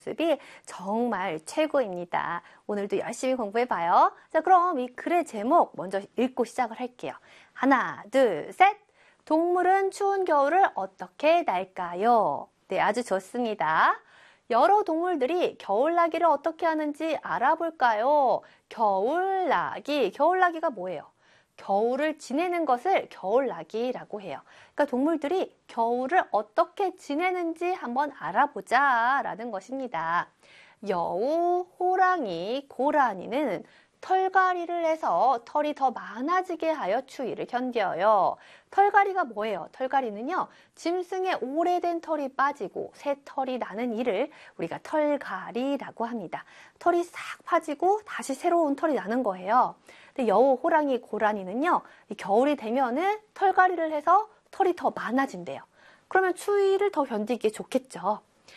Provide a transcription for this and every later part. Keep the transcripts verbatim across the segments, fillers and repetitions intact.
모습이 정말 최고입니다. 오늘도 열심히 공부해봐요. 자, 그럼 이 글의 제목 먼저 읽고 시작을 할게요. 하나, 둘, 셋! 동물은 추운 겨울을 어떻게 날까요? 네, 아주 좋습니다. 여러 동물들이 겨울나기를 어떻게 하는지 알아볼까요? 겨울나기, 겨울나기가 뭐예요? 겨울을 지내는 것을 겨울나기라고 해요. 그러니까 동물들이 겨울을 어떻게 지내는지 한번 알아보자 라는 것입니다. 여우, 호랑이, 고라니는 털갈이를 해서 털이 더 많아지게 하여 추위를 견뎌요. 털갈이가 뭐예요? 털갈이는요, 짐승의 오래된 털이 빠지고 새 털이 나는 일을 우리가 털갈이라고 합니다. 털이 싹 빠지고 다시 새로운 털이 나는 거예요. 근데 여우, 호랑이, 고라니는요, 이 겨울이 되면은 털갈이를 해서 털이 더 많아진대요. 그러면 추위를 더 견디기 좋겠죠.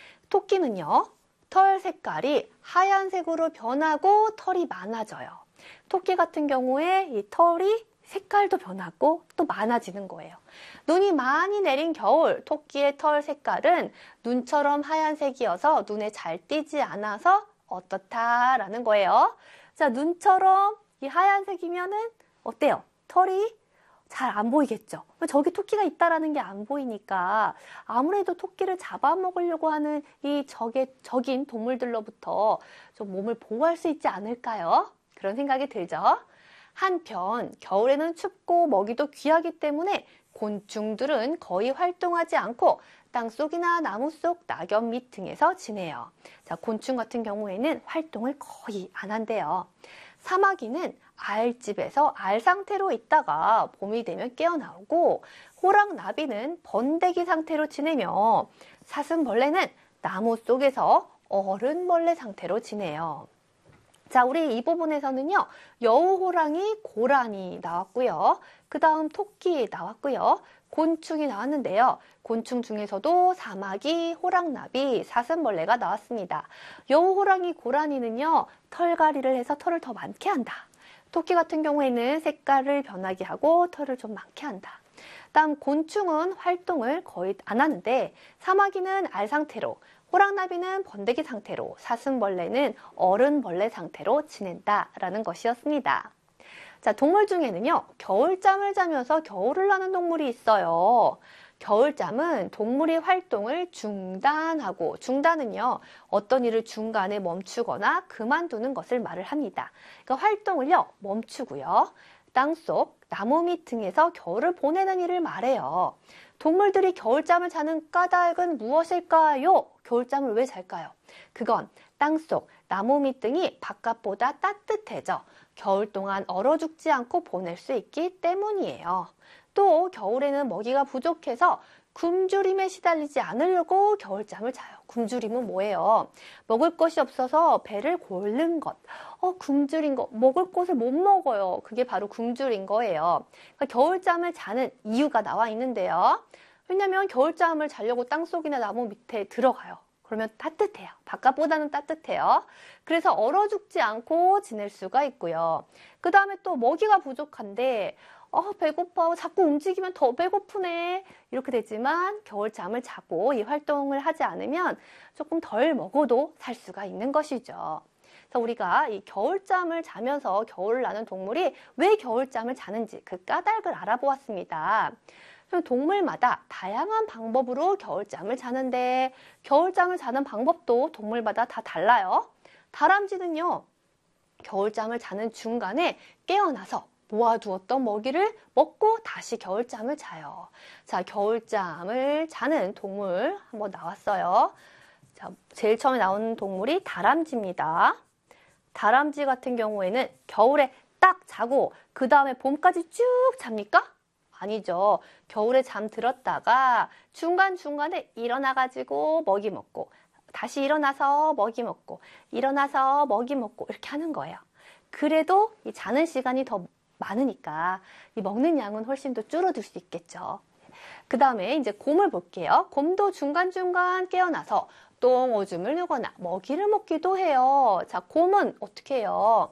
토끼는요, 털 색깔이 하얀색으로 변하고 털이 많아져요. 토끼 같은 경우에 이 털이 색깔도 변하고 또 많아지는 거예요. 눈이 많이 내린 겨울, 토끼의 털 색깔은 눈처럼 하얀색이어서 눈에 잘 띄지 않아서 어떻다라는 거예요. 자, 눈처럼 이 하얀색이면은 어때요? 털이 잘 안 보이겠죠? 저기 토끼가 있다라는 게 안 보이니까 아무래도 토끼를 잡아먹으려고 하는 이 적의, 적인 동물들로부터 좀 몸을 보호할 수 있지 않을까요? 그런 생각이 들죠? 한편 겨울에는 춥고 먹이도 귀하기 때문에 곤충들은 거의 활동하지 않고 땅속이나 나무 속 낙엽 밑 등에서 지내요. 자, 곤충 같은 경우에는 활동을 거의 안 한대요. 사마귀는 알집에서 알 상태로 있다가 봄이 되면 깨어나오고, 호랑나비는 번데기 상태로 지내며 사슴벌레는 나무 속에서 어른벌레 상태로 지내요. 자, 우리 이 부분에서는요, 여우, 호랑이, 고라니 나왔고요. 그 다음 토끼 나왔고요. 곤충이 나왔는데요. 곤충 중에서도 사마귀, 호랑나비, 사슴벌레가 나왔습니다. 여우, 호랑이, 고라니는요, 털갈이를 해서 털을 더 많게 한다. 토끼 같은 경우에는 색깔을 변하게 하고 털을 좀 많게 한다. 다음 곤충은 활동을 거의 안 하는데, 사마귀는 알 상태로, 호랑나비는 번데기 상태로, 사슴벌레는 어른벌레 상태로 지낸다라는 것이었습니다. 자, 동물 중에는요, 겨울잠을 자면서 겨울을 나는 동물이 있어요. 겨울잠은 동물의 활동을 중단하고, 중단은요, 어떤 일을 중간에 멈추거나 그만두는 것을 말을 합니다. 그러니까 활동을요, 멈추고요. 땅속, 나무 밑 등에서 겨울을 보내는 일을 말해요. 동물들이 겨울잠을 자는 까닭은 무엇일까요? 겨울잠을 왜 잘까요? 그건 땅속, 나무 밑 등이 바깥보다 따뜻해져 겨울 동안 얼어 죽지 않고 보낼 수 있기 때문이에요. 또 겨울에는 먹이가 부족해서 굶주림에 시달리지 않으려고 겨울잠을 자요. 굶주림은 뭐예요? 먹을 것이 없어서 배를 고른 것. 어, 굶주린 거. 먹을 것을 못 먹어요. 그게 바로 굶주린 거예요. 그러니까 겨울잠을 자는 이유가 나와 있는데요. 왜냐면 겨울잠을 자려고 땅속이나 나무 밑에 들어가요. 그러면 따뜻해요. 바깥보다는 따뜻해요. 그래서 얼어 죽지 않고 지낼 수가 있고요. 그 다음에 또 먹이가 부족한데 어, 배고파. 자꾸 움직이면 더 배고프네. 이렇게 되지만 겨울잠을 자고 이 활동을 하지 않으면 조금 덜 먹어도 살 수가 있는 것이죠. 그래서 우리가 이 겨울잠을 자면서 겨울을 나는 동물이 왜 겨울잠을 자는지 그 까닭을 알아보았습니다. 동물마다 다양한 방법으로 겨울잠을 자는데 겨울잠을 자는 방법도 동물마다 다 달라요. 다람쥐는요, 겨울잠을 자는 중간에 깨어나서 모아두었던 먹이를 먹고 다시 겨울잠을 자요. 자, 겨울잠을 자는 동물 한번 나왔어요. 자, 제일 처음에 나온 동물이 다람쥐입니다. 다람쥐 같은 경우에는 겨울에 딱 자고 그 다음에 봄까지 쭉 잡니까? 아니죠. 겨울에 잠들었다가 중간중간에 일어나가지고 먹이 먹고 다시 일어나서 먹이 먹고 일어나서 먹이 먹고 이렇게 하는 거예요. 그래도 이 자는 시간이 더 많으니까 이 먹는 양은 훨씬 더 줄어들 수 있겠죠. 그 다음에 이제 곰을 볼게요. 곰도 중간중간 깨어나서 똥 오줌을 누거나 먹이를 먹기도 해요. 자, 곰은 어떻게 해요?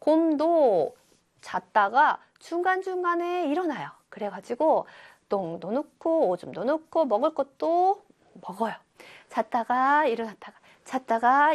곰도 잤다가 중간중간에 일어나요. 그래가지고 똥도 넣고 오줌도 넣고 먹을 것도 먹어요. 잤다가 일어났다가 찾다가